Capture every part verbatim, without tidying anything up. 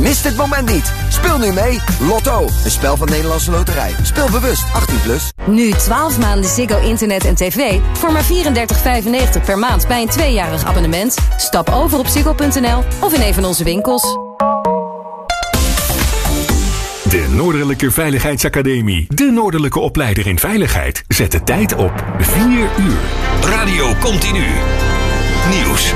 Mis dit moment niet. Speel nu mee. Lotto, een spel van Nederlandse Loterij. Speel bewust, achttien plus. Nu twaalf maanden Ziggo Internet en tv voor maar vierendertig vijfennegentig per maand bij een tweejarig abonnement. Stap over op ziggo punt n l of in een van onze winkels. De Noordelijke Veiligheidsacademie. De Noordelijke opleider in veiligheid. Zet de tijd op vier uur. Radio Continu. Nieuws.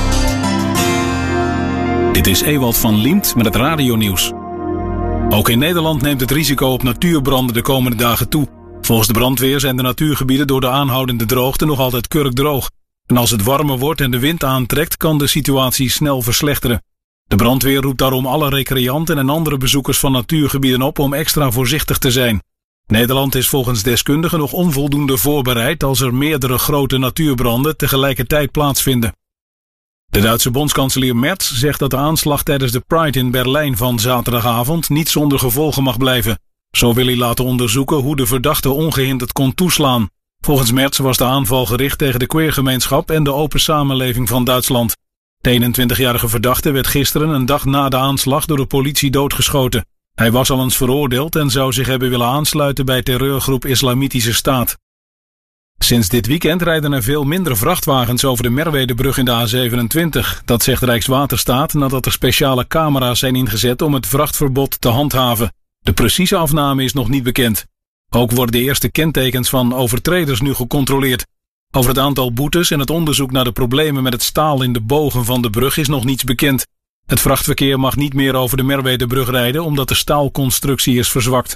Dit is Ewald van Liemt met het radionieuws. Ook in Nederland neemt het risico op natuurbranden de komende dagen toe. Volgens de brandweer zijn de natuurgebieden door de aanhoudende droogte nog altijd kurkdroog. En als het warmer wordt en de wind aantrekt, kan de situatie snel verslechteren. De brandweer roept daarom alle recreanten en andere bezoekers van natuurgebieden op om extra voorzichtig te zijn. Nederland is volgens deskundigen nog onvoldoende voorbereid als er meerdere grote natuurbranden tegelijkertijd plaatsvinden. De Duitse bondskanselier Merz zegt dat de aanslag tijdens de Pride in Berlijn van zaterdagavond niet zonder gevolgen mag blijven. Zo wil hij laten onderzoeken hoe de verdachte ongehinderd kon toeslaan. Volgens Merz was de aanval gericht tegen de queergemeenschap en de open samenleving van Duitsland. De eenentwintigjarige verdachte werd gisteren, een dag na de aanslag, door de politie doodgeschoten. Hij was al eens veroordeeld en zou zich hebben willen aansluiten bij terreurgroep Islamitische Staat. Sinds dit weekend rijden er veel minder vrachtwagens over de Merwedebrug in de A zevenentwintig. Dat zegt Rijkswaterstaat nadat er speciale camera's zijn ingezet om het vrachtverbod te handhaven. De precieze afname is nog niet bekend. Ook worden de eerste kentekens van overtreders nu gecontroleerd. Over het aantal boetes en het onderzoek naar de problemen met het staal in de bogen van de brug is nog niets bekend. Het vrachtverkeer mag niet meer over de Merwedebrug rijden omdat de staalconstructie is verzwakt.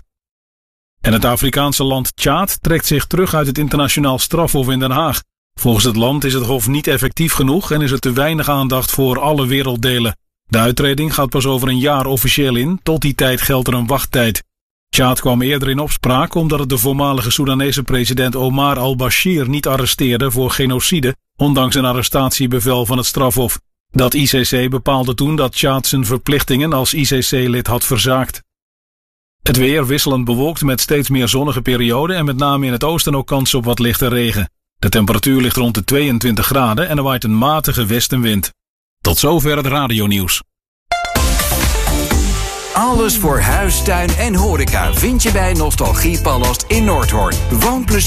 En het Afrikaanse land Tjaad trekt zich terug uit het internationaal strafhof in Den Haag. Volgens het land is het hof niet effectief genoeg en is er te weinig aandacht voor alle werelddelen. De uittreding gaat pas over een jaar officieel in, tot die tijd geldt er een wachttijd. Tjaad kwam eerder in opspraak omdat het de voormalige Soedanese president Omar al-Bashir niet arresteerde voor genocide, ondanks een arrestatiebevel van het strafhof. Dat I C C bepaalde toen dat Tjaad zijn verplichtingen als I C C-lid had verzaakt. Het weer wisselend bewolkt met steeds meer zonnige perioden en met name in het oosten ook kans op wat lichte regen. De temperatuur ligt rond de tweeëntwintig graden en er waait een matige westenwind. Tot zover het radionieuws. Alles voor huis, tuin en horeca vind je bij Nostalgie Palast in Noordhoorn. Woonplezier.